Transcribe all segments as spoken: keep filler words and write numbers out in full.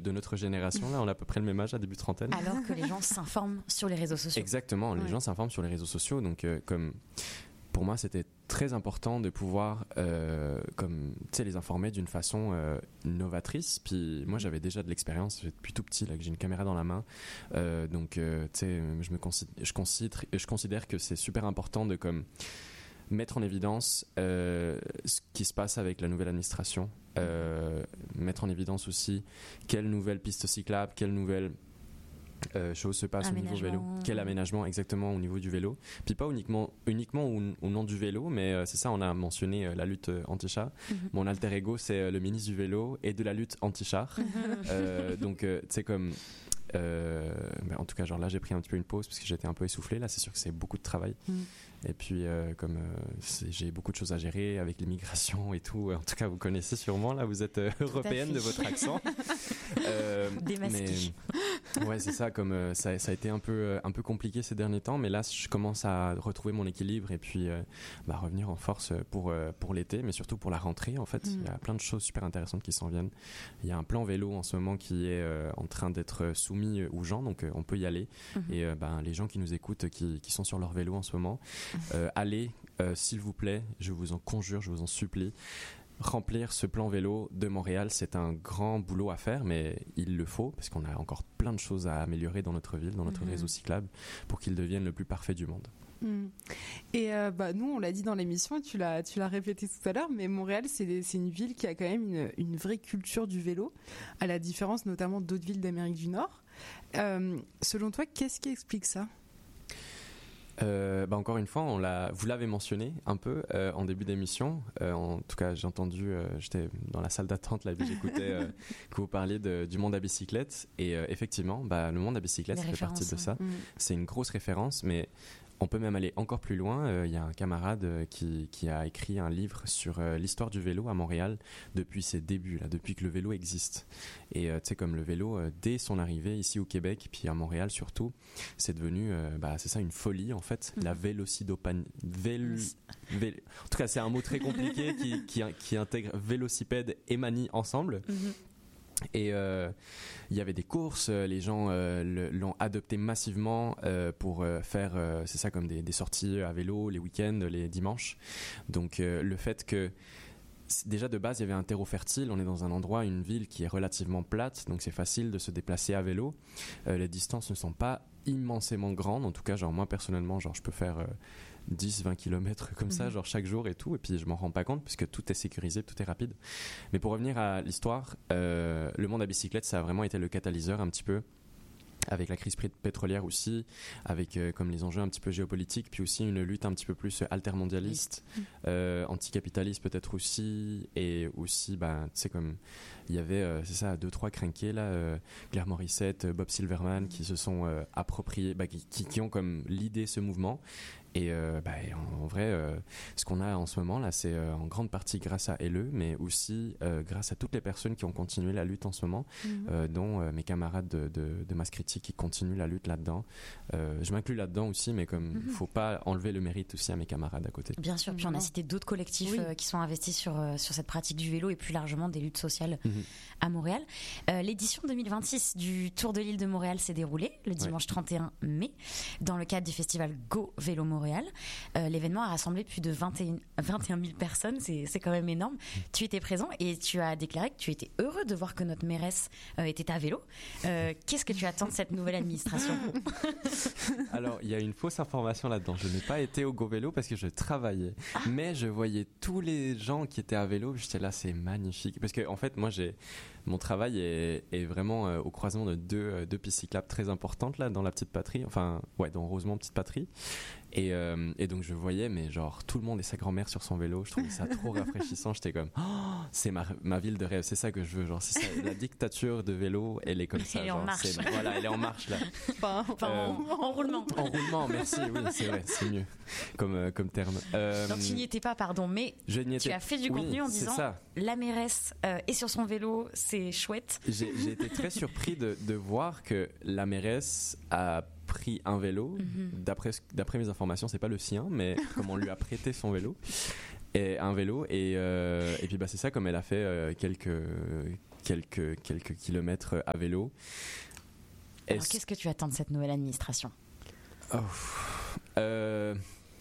de notre génération, là, on a à peu près le même âge, à début trentaine. Alors que les gens s'informent sur les réseaux sociaux. Exactement, les ouais. gens s'informent sur les réseaux sociaux, donc euh, comme pour moi c'était très important de pouvoir euh, comme tu sais les informer d'une façon euh, novatrice. Puis moi j'avais déjà de l'expérience depuis tout petit là que j'ai une caméra dans la main, euh, donc euh, tu sais je me considère, je considère je considère que c'est super important de comme mettre en évidence euh, ce qui se passe avec la nouvelle administration, euh, mettre en évidence aussi quelles nouvelles pistes cyclables, quelles nouvelles Euh, choses se passent au niveau vélo, quel aménagement exactement au niveau du vélo, puis pas uniquement, uniquement au, au nom du vélo, mais euh, c'est ça, on a mentionné euh, la lutte euh, anti-char. Mm-hmm. Mon alter ego c'est euh, le ministre du vélo et de la lutte anti-char. Mm-hmm. euh, donc euh, tu sais comme euh, ben, en tout cas genre là j'ai pris un petit peu une pause parce que j'étais un peu essoufflé, là c'est sûr que c'est beaucoup de travail. Mm. Et puis euh, comme euh, j'ai beaucoup de choses à gérer avec l'immigration et tout, en tout cas vous connaissez sûrement, là vous êtes euh, européenne de votre accent. euh, Démasqué. Mais, ouais c'est ça, comme euh, ça, ça a été un peu, un peu compliqué ces derniers temps, mais là je commence à retrouver mon équilibre et puis euh, bah, revenir en force pour, euh, pour l'été, mais surtout pour la rentrée en fait. Mm. Il y a plein de choses super intéressantes qui s'en viennent. Il y a un plan vélo en ce moment qui est euh, en train d'être soumis aux gens, donc euh, on peut y aller. Mm-hmm. Et euh, bah, les gens qui nous écoutent, qui, qui sont sur leur vélo en ce moment, Euh, allez, euh, s'il vous plaît, je vous en conjure, je vous en supplie, remplir ce plan vélo de Montréal. C'est un grand boulot à faire, mais il le faut parce qu'on a encore plein de choses à améliorer dans notre ville, dans notre mmh. réseau cyclable, pour qu'il devienne le plus parfait du monde. Mmh. Et euh, bah, nous, on l'a dit dans l'émission, et tu l'as, tu l'as répété tout à l'heure, mais Montréal, c'est, c'est une ville qui a quand même une, une vraie culture du vélo, à la différence notamment d'autres villes d'Amérique du Nord. Euh, selon toi, qu'est-ce qui explique ça ? Euh, bah encore une fois, on l'a, vous l'avez mentionné un peu euh, en début d'émission. Euh, en tout cas, j'ai entendu, euh, j'étais dans la salle d'attente, là, et j'écoutais euh, que vous parliez de, du monde à bicyclette. Et euh, effectivement, bah, le monde à bicyclette, ça fait partie de ça. Mmh. C'est une grosse référence, mais on peut même aller encore plus loin. Il euh, y a un camarade euh, qui, qui a écrit un livre sur euh, l'histoire du vélo à Montréal depuis ses débuts, là, depuis que le vélo existe. Et euh, tu sais, comme le vélo, euh, dès son arrivée ici au Québec, puis à Montréal surtout, c'est devenu, euh, bah, c'est ça, une folie en fait. Mmh. La vélocidopanie. Vél... Vél... En tout cas, c'est un mot très compliqué qui, qui, qui intègre vélocipède et manie ensemble. Mmh. Et il euh, y avait des courses, les gens euh, le, l'ont adopté massivement euh, pour euh, faire, euh, c'est ça, comme des, des sorties à vélo les week-ends, les dimanches. Donc euh, le fait que déjà de base il y avait un terreau fertile, on est dans un endroit, une ville qui est relativement plate, donc c'est facile de se déplacer à vélo. Euh, les distances ne sont pas immensément grandes, en tout cas genre moi personnellement genre je peux faire euh, dix vingt kilomètres comme mmh. ça genre chaque jour et tout, et puis je m'en rends pas compte puisque tout est sécurisé, tout est rapide. Mais pour revenir à l'histoire, euh, le monde à bicyclette ça a vraiment été le catalyseur un petit peu, avec la crise pétrolière aussi, avec euh, comme les enjeux un petit peu géopolitiques, puis aussi une lutte un petit peu plus altermondialiste, oui. euh, anticapitaliste peut-être aussi, et aussi bah tu sais comme il y avait euh, c'est ça deux trois crinqués là, euh, Claire Morissette, Bob Silverman, qui se sont euh, appropriés, bah, qui, qui, qui ont comme l'idée ce mouvement. Et euh, bah, en, en vrai, euh, ce qu'on a en ce moment là, c'est euh, en grande partie grâce à L E, mais aussi euh, grâce à toutes les personnes qui ont continué la lutte en ce moment, mmh. euh, dont euh, mes camarades de, de, de Masse Critique qui continuent la lutte là-dedans. Euh, je m'inclus là-dedans aussi, mais comme il mmh. faut pas enlever le mérite aussi à mes camarades à côté. Bien sûr, puis on a cité d'autres collectifs oui. euh, qui sont investis sur, euh, sur cette pratique du vélo et plus largement des luttes sociales mmh. à Montréal. Euh, l'édition deux mille vingt-six du Tour de l'île de Montréal s'est déroulée le dimanche ouais. trente et un mai dans le cadre du festival Go Vélo Montréal. Euh, l'événement a rassemblé plus de vingt et un mille personnes, c'est, c'est quand même énorme. Tu étais présent et tu as déclaré que tu étais heureux de voir que notre mairesse euh, était à vélo. Euh, qu'est-ce que tu attends de cette nouvelle administration ? Alors, il y a une fausse information là-dedans. Je n'ai pas été au Go Vélo parce que je travaillais. Ah. Mais je voyais tous les gens qui étaient à vélo. J'étais là, c'est magnifique. Parce que, en fait, moi, j'ai... mon travail est, est vraiment euh, au croisement de deux, euh, deux pistes cyclables très importantes là, dans la petite patrie. Enfin, ouais, dans Rosemont, petite patrie. Et, euh, et donc je voyais, mais genre tout le monde et sa grand-mère sur son vélo. Je trouvais ça trop rafraîchissant. J'étais comme, oh, c'est ma, ma ville de rêve. C'est ça que je veux. Genre, c'est ça, la dictature de vélo, elle est comme ça. Elle est genre, en marche. C'est, voilà, elle est en marche là. Enfin, enfin euh, en, en roulement. En roulement, merci. Oui, c'est vrai, c'est mieux comme euh, comme terme. Euh, Donc tu n'y étais pas, pardon, mais tu étais... as fait du contenu oui, en disant, la mairesse euh, est sur son vélo, c'est chouette. J'ai, j'ai été très surpris de, de voir que la mairesse a pris un vélo. Mm-hmm. D'après, d'après mes informations, c'est pas le sien, mais comme on lui a prêté son vélo, et un vélo, et, euh, et puis bah, c'est ça, comme elle a fait euh, quelques, quelques, quelques kilomètres à vélo. Alors, Est-ce... qu'est-ce que tu attends de cette nouvelle administration ? oh, euh...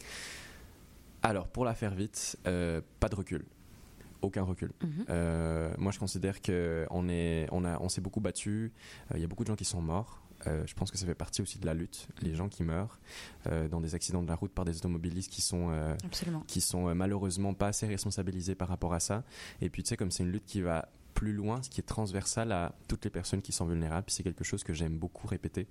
Alors, pour la faire vite, euh, pas de recul. Aucun recul. Mmh. Euh, moi, je considère qu'on est, on a, on s'est beaucoup battu. Il euh, y a beaucoup de gens qui sont morts. Euh, je pense que ça fait partie aussi de la lutte. Les gens qui meurent euh, dans des accidents de la route par des automobilistes qui sont, euh, qui sont euh, malheureusement pas assez responsabilisés par rapport à ça. Et puis, tu sais, comme c'est une lutte qui va plus loin, ce qui est transversal à toutes les personnes qui sont vulnérables, c'est quelque chose que j'aime beaucoup répéter.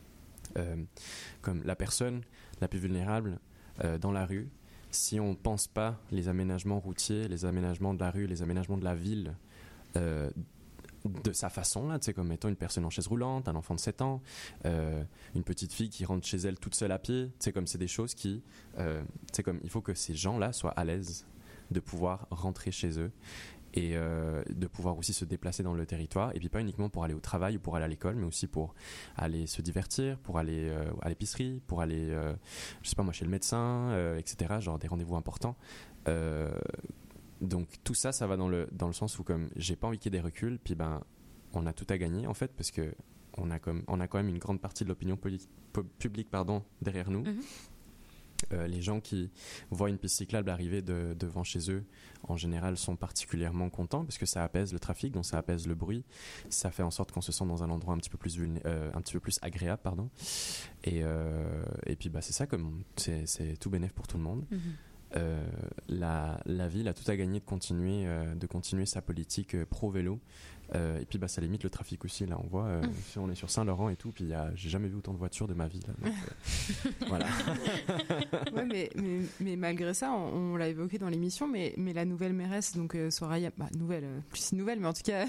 Euh, comme la personne la plus vulnérable euh, dans la rue, si on ne pense pas les aménagements routiers, les aménagements de la rue, les aménagements de la ville euh, de sa façon, là, tu sais, comme étant une personne en chaise roulante, un enfant de sept ans, euh, une petite fille qui rentre chez elle toute seule à pied, tu sais, comme c'est des choses qui, euh, tu sais, comme il faut que ces gens-là soient à l'aise de pouvoir rentrer chez eux et euh, de pouvoir aussi se déplacer dans le territoire, et puis pas uniquement pour aller au travail ou pour aller à l'école, mais aussi pour aller se divertir, pour aller euh, à l'épicerie, pour aller, euh, je sais pas moi, chez le médecin, euh, et cetera, genre des rendez-vous importants. Euh, donc tout ça, ça va dans le, dans le sens où comme j'ai pas envie qu'il y ait des reculs, puis ben on a tout à gagner en fait, parce que on a, comme, on a quand même une grande partie de l'opinion poli- publique pardon, derrière nous. Mm-hmm. Euh, les gens qui voient une piste cyclable arriver de, devant chez eux, en général, sont particulièrement contents parce que ça apaise le trafic, donc ça apaise le bruit. Ça fait en sorte qu'on se sent dans un endroit un petit peu plus, vulné- euh, un petit peu plus agréable. Pardon. Et, euh, et puis, bah, c'est ça, comme c'est, c'est tout bénef pour tout le monde. Mm-hmm. Euh, la, la ville a tout à gagner de continuer, euh, de continuer sa politique euh, pro-vélo. Euh, et puis bah, ça limite le trafic aussi. Là, on voit, euh, mmh. on est sur Saint-Laurent et tout, puis y a, j'ai jamais vu autant de voitures de ma vie. Là, donc, euh, voilà. Ouais, mais, mais, mais malgré ça, on, on l'a évoqué dans l'émission, mais, mais la nouvelle mairesse, donc euh, Soraya, bah, nouvelle, euh, plus une nouvelle, mais en tout cas,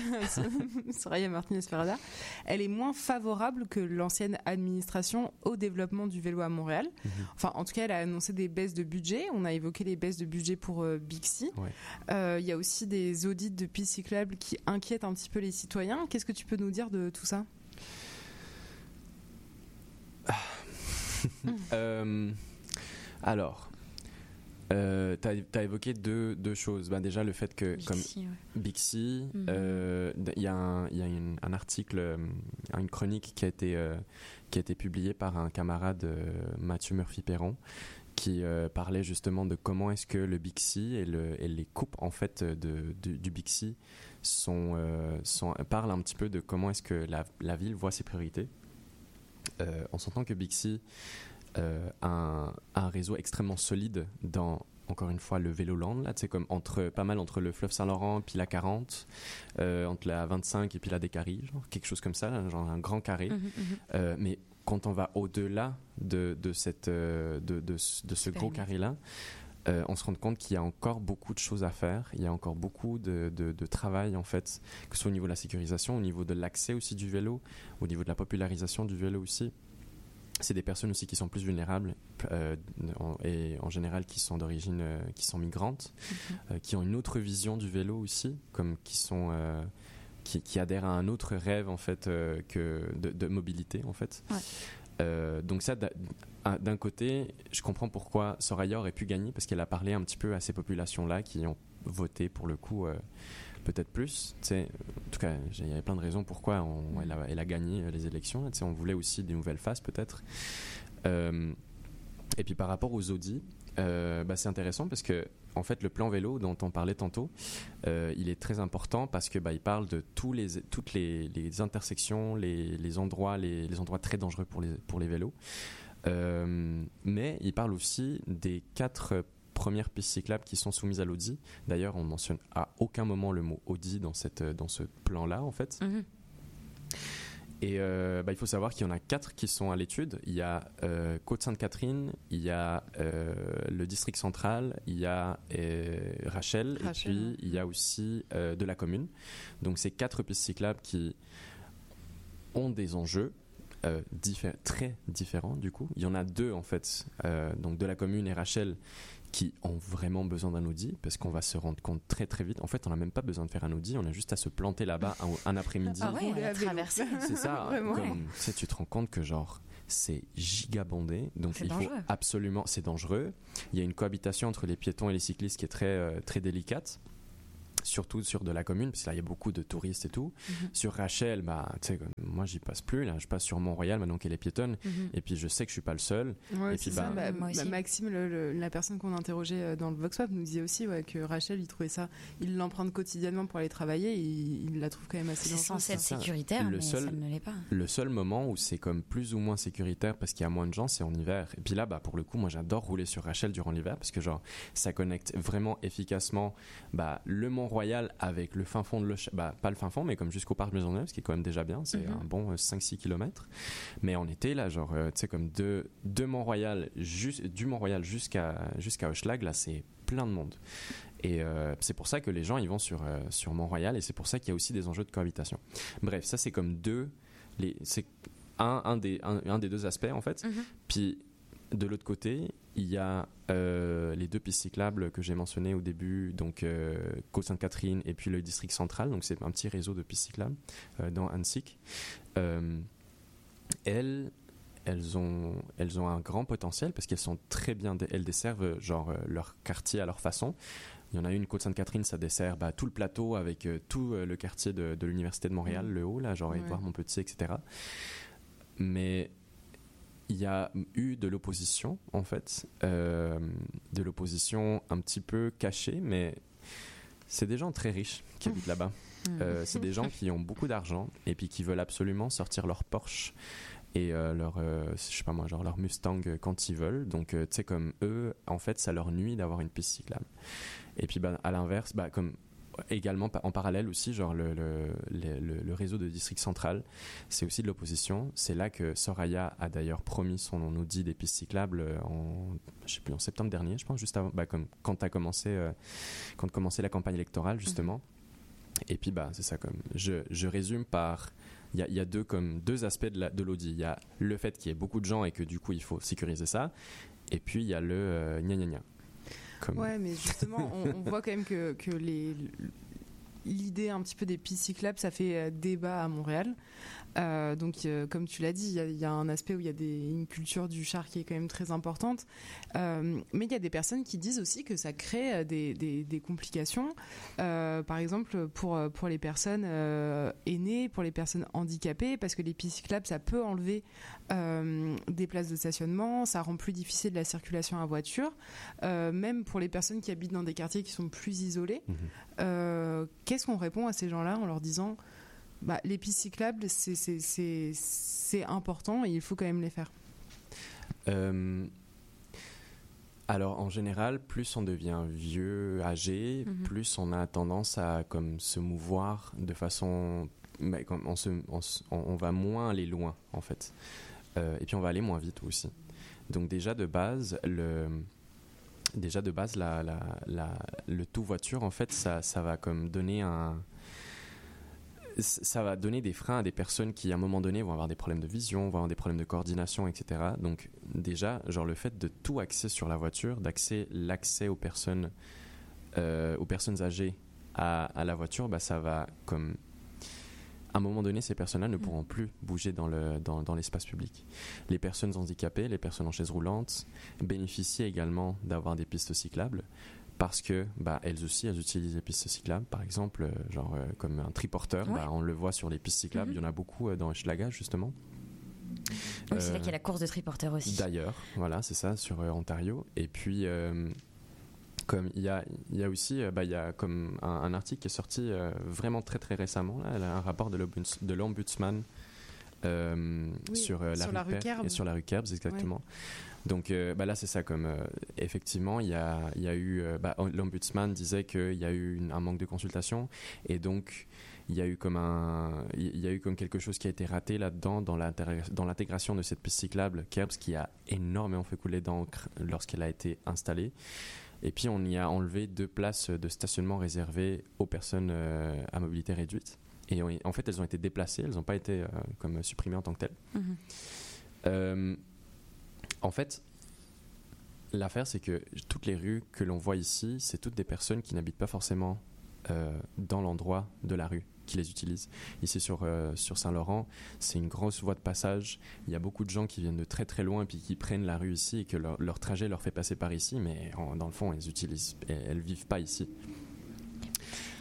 Soraya Martinez-Ferrada, elle est moins favorable que l'ancienne administration au développement du vélo à Montréal. Mmh. Enfin, en tout cas, elle a annoncé des baisses de budget. On a évoqué les baisses de budget pour euh, Bixi. Il ouais. euh, y a aussi des audits de pistes cyclables qui inquiètent un petit peu les citoyens. Qu'est-ce que tu peux nous dire de tout ça ? euh, Alors, euh, tu as évoqué deux, deux choses. Ben déjà, le fait que, Bixi, comme ouais. Bixi, il mm-hmm. euh, y a, un, y a une, un article, une chronique qui a été, euh, qui a été publiée par un camarade, euh, Mathieu Murphy-Perron, qui euh, parlait justement de comment est-ce que le Bixi et, le, et les coupes en fait de, de, du Bixi sont, euh, sont, parlent un petit peu de comment est-ce que la, la ville voit ses priorités. Euh, on s'entend que Bixi euh, a, un, a un réseau extrêmement solide dans, encore une fois, le Véloland, là, c'est comme entre, pas mal entre le fleuve Saint-Laurent puis la quarante, euh, entre la vingt-cinq et puis la Décarie, genre quelque chose comme ça, là, genre un grand carré. Mmh, mmh. Euh, mais quand on va au-delà de, de, cette, de, de, de ce gros carré-là, euh, on se rend compte qu'il y a encore beaucoup de choses à faire. Il y a encore beaucoup de, de, de travail, en fait, que ce soit au niveau de la sécurisation, au niveau de l'accès aussi du vélo, au niveau de la popularisation du vélo aussi. C'est des personnes aussi qui sont plus vulnérables euh, en, et en général qui sont d'origine, euh, qui sont migrantes, mm-hmm. euh, qui ont une autre vision du vélo aussi, comme qui sont... Euh, Qui, qui adhèrent à un autre rêve en fait euh, que de, de mobilité en fait. Ouais. Euh, donc ça d'un côté, je comprends pourquoi Soraya aurait pu gagner parce qu'elle a parlé un petit peu à ces populations-là qui ont voté pour le coup euh, peut-être plus. T'sais, en tout cas, il y avait plein de raisons pourquoi on, elle, a, elle a gagné les élections. On voulait aussi des nouvelles faces peut-être. Euh, et puis par rapport aux audits, euh, bah, c'est intéressant parce que en fait, le plan vélo dont on parlait tantôt, euh, il est très important parce que bah, il parle de tous les, toutes les, les intersections, les, les endroits, les, les endroits très dangereux pour les, pour les vélos. Euh, mais il parle aussi des quatre premières pistes cyclables qui sont soumises à l'Audi. D'ailleurs, on ne mentionne à aucun moment le mot Audi dans, cette, dans ce plan-là, en fait. Mm-hmm. Et euh, bah, il faut savoir qu'il y en a quatre qui sont à l'étude. Il y a euh, Côte-Sainte-Catherine, il y a euh, le district central, il y a euh, Rachel, Rachel, et puis il y a aussi euh, de la commune. Donc c'est quatre pistes cyclables qui ont des enjeux euh, diffé- très différents du coup. Il y en a deux en fait, euh, donc de la commune et Rachel, qui ont vraiment besoin d'un Audi parce qu'on va se rendre compte très très vite. En fait, on n'a même pas besoin de faire un Audi, on a juste à se planter là-bas un, un après-midi. Ah ouais, à traverser. C'est ça. Comme, ouais. Tu sais, tu te rends compte que genre c'est gigabondé, donc c'est il dangereux. faut absolument. C'est dangereux. Il y a une cohabitation entre les piétons et les cyclistes qui est très euh, très délicate. surtout sur de la commune, parce que là il y a beaucoup de touristes et tout. Mm-hmm. Sur Rachel, bah, moi j'y passe plus, là je passe sur Mont-Royal maintenant qu'elle est piétonne, mm-hmm. et puis je sais que je suis pas le seul. Ouais, et puis, bah, bah, bah, Maxime, le, le, la personne qu'on interrogeait dans le Vox Pop, nous disait aussi ouais, que Rachel, il trouvait ça, il l'emprunte quotidiennement pour aller travailler, et il, il la trouve quand même assez dangereuse. C'est censé être sécuritaire, le mais seul, ça ne l'est pas. Le seul moment où c'est comme plus ou moins sécuritaire parce qu'il y a moins de gens, c'est en hiver. Et puis là, bah, pour le coup, moi j'adore rouler sur Rachel durant l'hiver parce que genre ça connecte vraiment efficacement bah, le Mont-Royal avec le fin fond de l'Euch... bah, pas le fin fond, mais comme jusqu'au parc Maisonneuve, ce qui est quand même déjà bien, c'est mm-hmm. un bon euh, cinq six kilomètres. Mais en été, là, genre, euh, tu sais, comme de, de Mont-Royal, ju- du Mont-Royal jusqu'à, jusqu'à Hochelag, là, c'est plein de monde. Et euh, c'est pour ça que les gens ils vont sur, euh, sur Mont-Royal, et c'est pour ça qu'il y a aussi des enjeux de cohabitation. Bref, ça c'est comme deux, les, c'est un, un, des, un, un des deux aspects en fait. Mm-hmm. Puis de l'autre côté, il y a euh, les deux pistes cyclables que j'ai mentionnées au début, donc euh, Côte-Sainte-Catherine et puis le district central, donc c'est un petit réseau de pistes cyclables euh, dans Annecy. Euh, elles, elles, ont, elles ont un grand potentiel parce qu'elles sont très bien, elles desservent genre euh, leur quartier à leur façon. Il y en a une, Côte-Sainte-Catherine, ça dessert bah, tout le plateau avec euh, tout euh, le quartier de, de l'Université de Montréal, mmh. le haut, là, genre ouais. Édouard Montpetit, et cetera. Mais il y a eu de l'opposition, en fait, euh, de l'opposition un petit peu cachée, mais c'est des gens très riches qui habitent là-bas. Mmh. Euh, c'est des gens qui ont beaucoup d'argent et puis qui veulent absolument sortir leur Porsche et euh, leur, euh, je sais pas moi, genre leur Mustang quand ils veulent. Donc, euh, tu sais, comme eux, en fait, ça leur nuit d'avoir une piste cyclable. Et puis, bah, à l'inverse, bah, comme également en parallèle aussi, genre le, le, le, le réseau de district central, c'est aussi de l'opposition. C'est là que Soraya a d'ailleurs promis son audit des pistes cyclables en, je sais plus, en septembre dernier, je pense, juste avant, bah, comme quand t'as commencé, euh, quand commencé la campagne électorale justement. Mmh. Et puis, bah, c'est ça comme, je, je résume par. Il y a, il y a deux, comme, deux aspects de, la, de l'audit. Il y a le fait qu'il y ait beaucoup de gens et que du coup il faut sécuriser ça. Et puis il y a le euh, gna gna gna. Comme... Ouais, mais justement, on, on voit quand même que, que les, l'idée un petit peu des pistes cyclables, ça fait débat à Montréal. Euh, donc, euh, comme tu l'as dit, il y, y a un aspect où il y a des, une culture du char qui est quand même très importante. Euh, mais il y a des personnes qui disent aussi que ça crée des, des, des complications. Euh, par exemple, pour, pour les personnes euh, aînées, pour les personnes handicapées, parce que les pistes cyclables, ça peut enlever euh, des places de stationnement, ça rend plus difficile la circulation à voiture. Euh, même pour les personnes qui habitent dans des quartiers qui sont plus isolés. Mmh. Euh, qu'est-ce qu'on répond à ces gens-là en leur disant... Bah, les pistes cyclables, c'est, c'est, c'est, c'est important et il faut quand même les faire. Euh, alors, en général, plus on devient vieux, âgé, mm-hmm. plus on a tendance à comme, se mouvoir de façon... Bah, comme on, se, on, on va moins aller loin, en fait. Euh, et puis, on va aller moins vite aussi. Donc, déjà, de base, le... Déjà, de base, la, la, la, le tout voiture, en fait, ça, ça va comme donner un... ça va donner des freins à des personnes qui à un moment donné vont avoir des problèmes de vision, vont avoir des problèmes de coordination, et cetera. Donc déjà, genre le fait de tout axer sur la voiture, d'axer l'accès aux personnes, euh, aux personnes âgées à, à la voiture, bah ça va comme à un moment donné, ces personnes-là ne pourront plus bouger dans, le, dans, dans l'espace public. Les personnes handicapées, les personnes en chaise roulante bénéficient également d'avoir des pistes cyclables. Parce que bah, elles aussi, elles utilisent les pistes cyclables. Par exemple, euh, genre euh, comme un triporteur, ouais. bah, on le voit sur les pistes cyclables. Mm-hmm. Il y en a beaucoup euh, dans Hochelaga, justement. Donc euh, c'est là qu'il y a la course de triporteur aussi. D'ailleurs, voilà, c'est ça, sur euh, Ontario. Et puis, euh, comme il y a, il y a aussi, euh, bah, il y a comme un, un article qui est sorti euh, vraiment très très récemment, là, un rapport de, l'ombuds, de l'ombudsman euh, oui, sur, euh, la, sur rue la rue Kerbs. Et sur la rue Kerbs, exactement. Ouais. Donc euh, bah là c'est ça comme euh, effectivement il y a il y a eu euh, bah, l'ombudsman disait qu'il y a eu une, un manque de consultation et donc il y a eu comme un il y a eu comme quelque chose qui a été raté là-dedans dans dans l'intégration de cette piste cyclable Kerbs qui a énormément fait couler d'encre lorsqu'elle a été installée. Et puis on y a enlevé deux places de stationnement réservées aux personnes euh, à mobilité réduite. Et on, en fait elles ont été déplacées, elles n'ont pas été euh, comme supprimées en tant que telles. Mm-hmm. Euh, En fait, l'affaire, c'est que toutes les rues que l'on voit ici, c'est toutes des personnes qui n'habitent pas forcément euh, dans l'endroit de la rue qui les utilisent. Ici, sur, euh, sur Saint-Laurent, c'est une grosse voie de passage. Il y a beaucoup de gens qui viennent de très très loin et puis qui prennent la rue ici et que leur, leur trajet leur fait passer par ici, mais en, dans le fond, elles utilisent, elles ne vivent pas ici.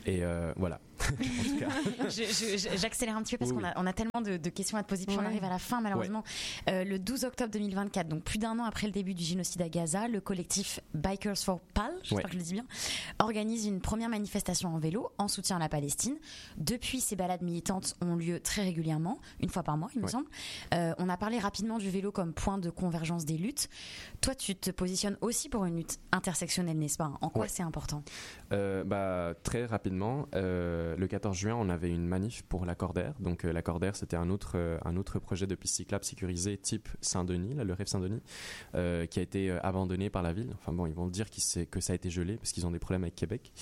Et euh, voilà. En tout cas. je, je, j'accélère un petit peu parce oui, qu'on a, on a tellement de, de questions à te poser, puis ouais. on arrive à la fin malheureusement. Ouais. Euh, le douze octobre deux mille vingt-quatre, donc plus d'un an après le début du génocide à Gaza, le collectif Bikers for Pal, j'espère ouais. que je le dis bien, organise une première manifestation en vélo en soutien à la Palestine. Depuis, ces balades militantes ont lieu très régulièrement, une fois par mois il me ouais. semble. Euh, on a parlé rapidement du vélo comme point de convergence des luttes. Toi, tu te positionnes aussi pour une lutte intersectionnelle, n'est-ce pas ? En quoi ouais. c'est important ? euh, bah, Très rapidement, euh, le quatorze juin, on avait une manif pour l'Accordaire. Donc euh, l'Accordaire, c'était un autre, euh, un autre projet de piste cyclable sécurisée type Saint-Denis, là, le Rêve Saint-Denis, euh, qui a été euh, abandonné par la ville. Enfin bon, ils vont dire qu'il que ça a été gelé parce qu'ils ont des problèmes avec Québec.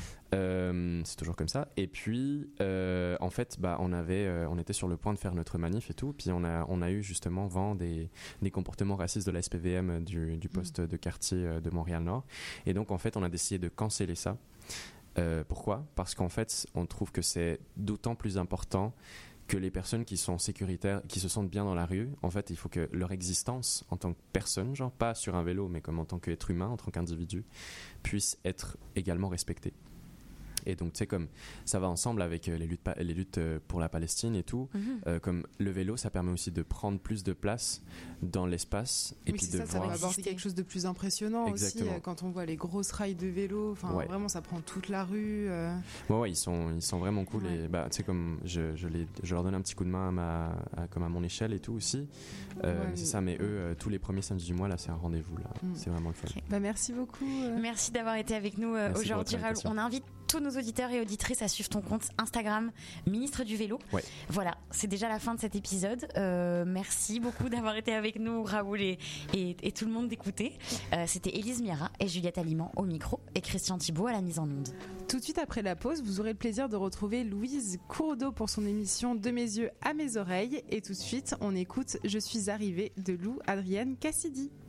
Euh, c'est toujours comme ça. Et puis, euh, en fait, bah, on avait, euh, on était sur le point de faire notre manif et tout. Puis on a, on a eu justement vent des, des comportements racistes de la S P V M du, du poste mmh. de quartier de Montréal-Nord. Et donc, en fait, on a décidé de canceller ça. Euh, pourquoi ? Parce qu'en fait, on trouve que c'est d'autant plus important que les personnes qui sont sécuritaires, qui se sentent bien dans la rue, en fait, il faut que leur existence en tant que personne, genre pas sur un vélo, mais comme en tant qu'être humain, en tant qu'individu, puisse être également respectée. Et donc, tu sais, comme ça va ensemble avec les luttes, les luttes pour la Palestine et tout. Mm-hmm. Euh, comme le vélo, ça permet aussi de prendre plus de place dans l'espace. Et oui, puis c'est de ça, voir... ça va apporter quelque chose de plus impressionnant. Exactement. Aussi. Quand on voit les grosses rails de vélo, enfin, ouais. vraiment, ça prend toute la rue. Euh... Ouais, ouais, ils sont, ils sont vraiment cool. Ouais. Et bah, tu sais, comme je, je, les, je leur donne un petit coup de main à, ma, à, comme à mon échelle et tout aussi. Euh, ouais, c'est mais... ça, mais eux, euh, tous les premiers samedis du mois, là, c'est un rendez-vous. Là. Mm. C'est vraiment le fun. Okay. Bah, merci beaucoup. Euh... Merci d'avoir été avec nous euh, aujourd'hui, Raoul. On invite tous nos auditeurs et auditrices à suivre ton compte Instagram, Ministre du Vélo. Ouais. Voilà, c'est déjà la fin de cet épisode. Euh, merci beaucoup d'avoir été avec nous, Raoul, et, et, et tout le monde d'écouter. Euh, c'était Élise Miara et Juliette Aliment au micro et Christian Thibault à la mise en onde. Tout de suite après la pause, vous aurez le plaisir de retrouver Louise Courdeau pour son émission De mes yeux à mes oreilles. Et tout de suite, on écoute Je suis arrivée de Lou Adrienne Cassidy.